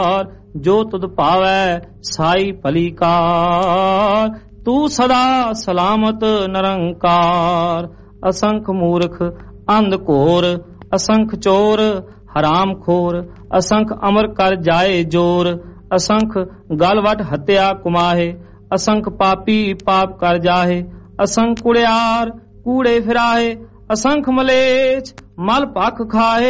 जो तुद पावै साई भली कार। तू सदा सलामत निरंकार। असंख मूर्ख अंध घोर, असंख चोर हराम खोर, असंख अमर कर जाए जोर, असंख गलवट हत्या कुमाहे, असंख पापी पाप कर जाहे, असंख कुड़ियार कूड़े फिराहे, असंख मलेच मल पख खाए।